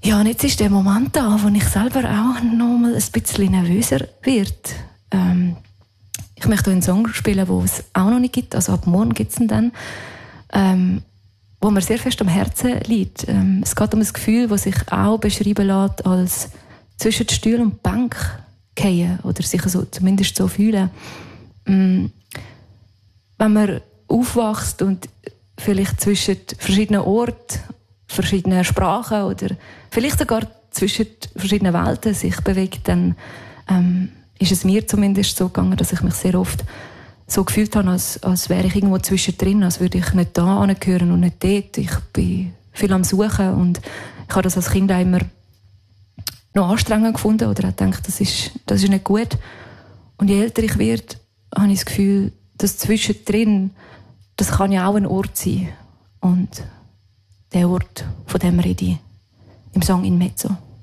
Ja, und jetzt ist der Moment da, wo ich selber auch noch mal ein bisschen nervöser werde. Ich möchte einen Song spielen, den es auch noch nicht gibt, also ab morgen gibt es ihn dann, wo mir sehr fest am Herzen liegt. Es geht um ein Gefühl, das sich auch beschreiben lässt als zwischen Stuhl und Bank fallen oder sich so, zumindest so fühlen. Wenn man aufwächst und vielleicht zwischen verschiedenen Orten, verschiedenen Sprachen oder vielleicht sogar zwischen verschiedenen Welten sich bewegt, dann ist es mir zumindest so gegangen, dass ich mich sehr oft so gefühlt habe, als wäre ich irgendwo zwischendrin, als würde ich nicht da angehören und nicht dort. Ich bin viel am Suchen und ich habe das als Kind auch immer noch anstrengend gefunden oder auch gedacht, das ist nicht gut. Und je älter ich werde, habe ich das Gefühl, dass zwischendrin, das kann ja auch ein Ort sein. Und der Ort, von dem rede ich im Song «In Mezzo».